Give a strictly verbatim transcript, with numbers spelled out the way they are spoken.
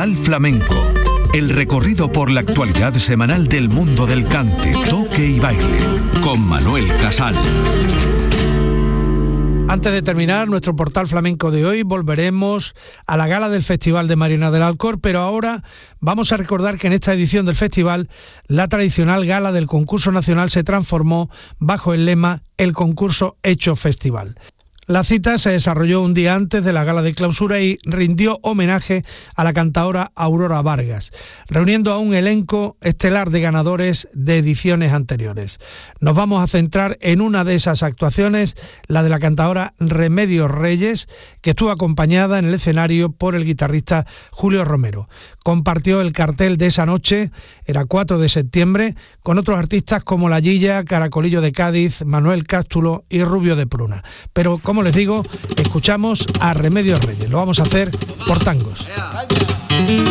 Portal Flamenco. El recorrido por la actualidad semanal del mundo del cante, toque y baile. Con Manuel Casal. Antes de terminar nuestro Portal Flamenco de hoy, volveremos a la gala del Festival de Mariana del Alcor, pero ahora vamos a recordar que en esta edición del festival, la tradicional gala del concurso nacional se transformó bajo el lema El concurso hecho festival. La cita se desarrolló un día antes de la gala de clausura y rindió homenaje a la cantaora Aurora Vargas, reuniendo a un elenco estelar de ganadores de ediciones anteriores. Nos vamos a centrar en una de esas actuaciones, la de la cantaora Remedios Reyes, que estuvo acompañada en el escenario por el guitarrista Julio Romero. Compartió el cartel de esa noche, era cuatro de septiembre, con otros artistas como La Yilla, Caracolillo de Cádiz, Manuel Cástulo y Rubio de Pruna. Pero como les digo, escuchamos a Remedios Reyes. Lo vamos a hacer por tangos.